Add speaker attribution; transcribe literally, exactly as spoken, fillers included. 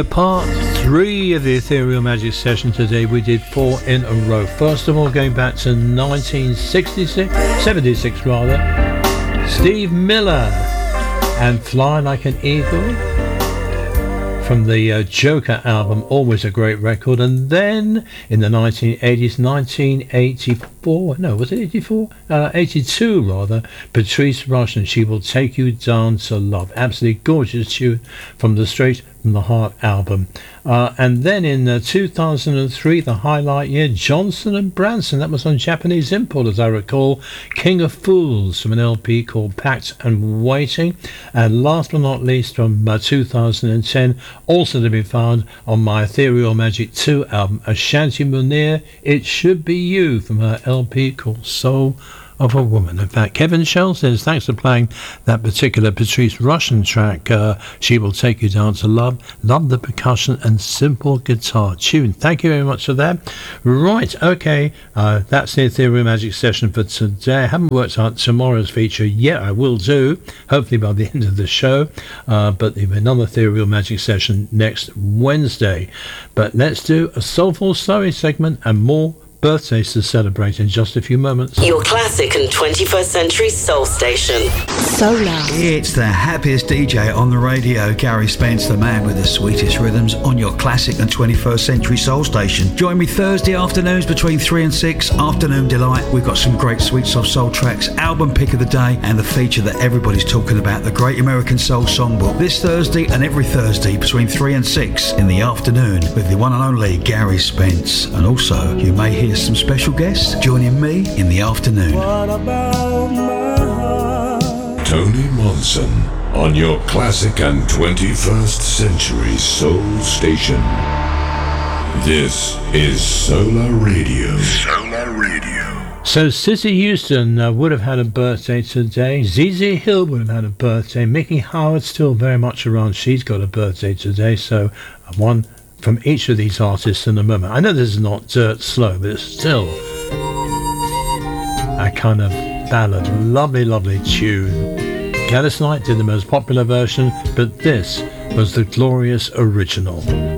Speaker 1: Part three of the Ethereal Magic session today. We did four in a row. First of all, going back to nineteen sixty-six, seventy-six rather, Steve Miller and Fly Like an Eagle from the uh, Joker album, always a great record. And then in the nineteen eighties, nineteen eighty-four, no, was it eighty-four? Uh, eighty-two rather, Patrice Rushen, She Will Take You Down to Love. Absolutely gorgeous tune from the Straight from the Heart album. Uh, and then in uh, two thousand three, the highlight year, Johnson and Branson, that was on Japanese import as I recall, King of Fools from an L P called Packed and Waiting. And last but not least from uh, two thousand ten, also to be found on my Ethereal Magic two album, Ashanti Munir, It Should Be You from her L P called Soul of a Woman. In fact, Kevin Shell says, thanks for playing that particular Patrice Rushen track, uh, She Will Take You Down to Love. Love the percussion and simple guitar tune. Thank you very much for that. Right, okay, uh, that's the Ethereal Magic session for today. I haven't worked out tomorrow's feature yet. I will do, hopefully by the end of the show, uh, but there'll be another Ethereal Magic session next Wednesday. But let's do a Soulful Story segment and more birthdays to celebrate in just a few moments.
Speaker 2: Your classic and twenty-first century soul station.
Speaker 3: Solar.
Speaker 4: It's the happiest D J on the radio, Gary Spence, the man with the sweetest rhythms on your classic and twenty-first century soul station. Join me Thursday afternoons between three and six, Afternoon Delight. We've got some great sweet soft soul tracks, album pick of the day, and the feature that everybody's talking about, the Great American Soul Songbook. This Thursday and every Thursday between three and six in the afternoon with the one and only Gary Spence. And also, you may hear some special guests joining me in the afternoon.
Speaker 5: Tony Monson on your classic and twenty-first century soul station. This is Solar Radio. Solar Radio.
Speaker 1: So Cissy Houston uh, would have had a birthday today. Z Z Hill would have had a birthday. Mickey Howard still very much around. She's got a birthday today. So uh, one from each of these artists in a moment. I know this is not dirt slow, but it's still a kind of ballad. Lovely, lovely tune. Gladys Knight did the most popular version, but this was the glorious original.